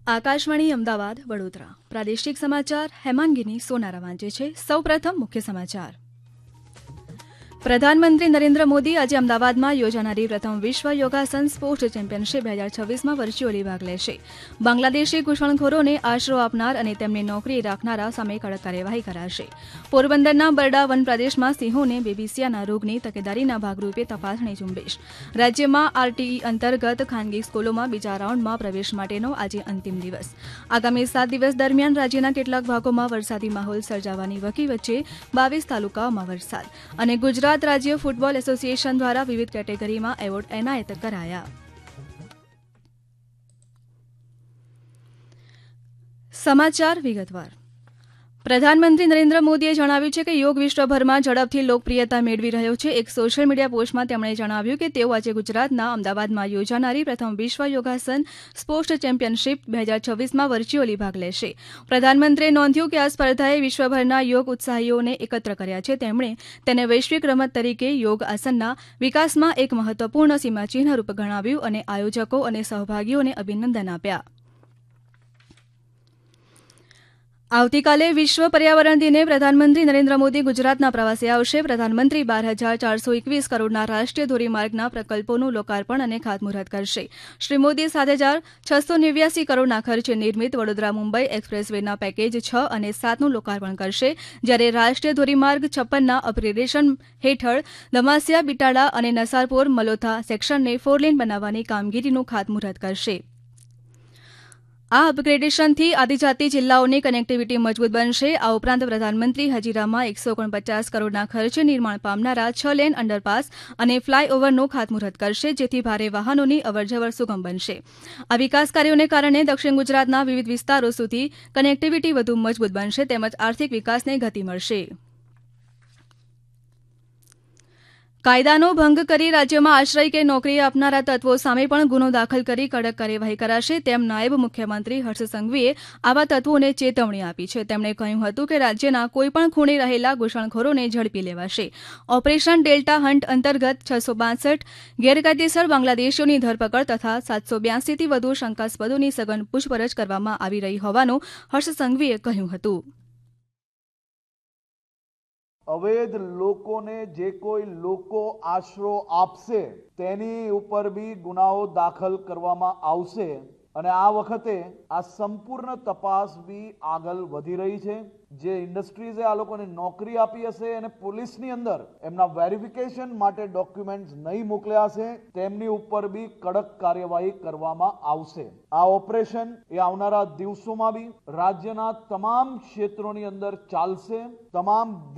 આકાશવાણી અમદાવાદ વડોદરા પ્રાદેશિક સમાચાર હેમાંગીની સોનારા વાંચે છે. સૌપ્રથમ મુખ્ય સમાચાર. પ્રધાનમંત્રી નરેન્દ્ર મોદી આજે અમદાવાદમાં યોજાનારી પ્રથમ વિશ્વ યોગાસન સ્પોર્ટ્સ ચેમ્પિયનશિપ 2026માં વર્ચ્યુઅલી ભાગ લેશે. બાંગ્લાદેશી ઘૂસણખોરોને આશરો આપનાર અને તેમની નોકરી રાખનારા સામે કડક કાર્યવાહી કરાશે. પોરબંદરના બરડા વન પ્રદેશમાં સિંહોને બેબીસિયાના રોગની તકેદારીના ભાગરૂપે તપાસણી ઝુંબેશ. રાજ્યમાં આરટીઈ અંતર્ગત ખાનગી સ્કૂલોમાં બીજા રાઉન્ડમાં પ્રવેશ માટેનો આજે અંતિમ દિવસ. આગામી 7 દિવસ દરમિયાન રાજ્યના કેટલાક ભાગોમાં વરસાદી માહોલ સર્જાવાની વકી વચ્ચે 22 તાલુકાઓમાં વરસાદ. અને ગુજરાત રાજ્ય ફૂટબોલ એસોસિએશન દ્વારા વિવિધ કેટેગરીમાં એવોર્ડ એનાયત કરાયા. સમાચાર વિગતવાર. પ્રધાનમંત્રી નરેન્દ્ર મોદીએ જણાવ્યું છે કે યોગ વિશ્વભરમાં ઝડપથી લોકપ્રિયતા મેળવી રહ્યો છે. એક સોશિયલ મીડિયા પોસ્ટમાં તેમણે જણાવ્યું કે તેઓ આજે ગુજરાતના અમદાવાદમાં યોજાનારી પ્રથમ વિશ્વ યોગાસન સ્પોર્ટ્સ ચેમ્પિયનશિપ 2026માં વર્ચ્યુઅલી ભાગ લેશે. પ્રધાનમંત્રીએ નોંધ્યું કે આ સ્પર્ધાએ વિશ્વભરના યોગ ઉત્સાહીઓને એકત્ર કર્યા છે. તેમણે તેને વૈશ્વિક રમત તરીકે યોગ આસનના વિકાસમાં એક મહત્વપૂર્ણ સીમાચિહ્નરૂપ ગણાવ્યું અને આયોજકો અને સહભાગીઓને અભિનંદન આપ્યા. આવતીકાલે વિશ્વ પર્યાવરણ દિને પ્રધાનમંત્રી નરેન્દ્ર મોદી ગુજરાતના પ્રવાસે આવશે. પ્રધાનમંત્રી 12,421 કરોડના રાષ્ટ્રીય ધોરીમાર્ગના પ્રકલ્પોનું લોકાર્પણ અને ખાતમુહૂર્ત કરશે. શ્રી મોદી 7,689 કરોડના ખર્ચે નિર્મિત વડોદરા મુંબઈ એક્સપ્રેસ વેના પેકેજ 6 અને 7નું લોકાર્પણ કરશે. જ્યારે રાષ્ટ્રીય ધોરીમાર્ગ 56ના અપગ્રેડેશન હેઠળ દમાસિયા બિટાડા અને નસારપોર મલોથા સેક્શનને 4 લેન બનાવવાની કામગીરીનું ખાતમુહૂર્ત કરશે. આ અપગ્રેડેશનથી આદિજાતિ જિલ્લાઓની કનેક્ટિવિટી મજબૂત બનશે. આ ઉપરાંત પ્રધાનમંત્રી હજીરામાં 149 કરોડના ખર્ચે નિર્માણ પામનારા 6 લેન અંડરપાસ અને ફ્લાયઓવરનું ખાતમુહૂર્ત કરશે, જેથી ભારે વાહનોની અવરજવર સુગમ બનશે. આ વિકાસ કાર્યોને કારણે દક્ષિણ ગુજરાતના વિવિધ વિસ્તારો સુધી કનેક્ટિવિટી વધુ મજબૂત બનશે તેમજ આર્થિક વિકાસને ગતિ મળશે. કાયદાનો ભંગ કરી રાજ્યમાં આશ્રય કે નોકરી આપનારા તત્વો સામે પણ ગુનો દાખલ કરી કડક કાર્યવાહી કરાશે તેમ નાયબ મુખ્યમંત્રી હર્ષ સંઘવીએ આવા તત્વોને ચેતવણી આપી છે. તેમણે કહ્યું હતું કે રાજ્યના કોઈપણ ખૂણે રહેલા ઘૂસણખોરોને ઝડપી લેવાશે. ઓપરેશન ડેલ્ટા હન્ટ અંતર્ગત 662 ગેરકાયદેસર બાંગ્લાદેશીઓની ધરપકડ તથા 782થી વધુ શંકાસ્પદોની સઘન પૂછપરછ કરવામાં આવી રહી હોવાનું હર્ષ સંઘવીએ કહ્યું હતું. અવૈધ લોકોને જે કોઈ લોકો આશરો આપશે તેની ઉપર બી ગુનાઓ દાખલ કરવામાં આવશે અને આ વખતે આ સંપૂર્ણ તપાસ બી આગળ વધી રહી છે. જે ઇન્ડસ્ટ્રીઝે આ લોકોને નોકરી આપી હશે અને પોલીસની અંદર એમના વેરિફિકેશન માટે ડોક્યુમેન્ટ્સ નહીં મોકલ્યા હશે તેમની ઉપર બી કડક કાર્યવાહી કરવામાં આવશે. આ ઓપરેશન એ આવનારા દિવસોમાં બી રાજ્યના તમામ ક્ષેત્રોની અંદર ચાલશે. તમામ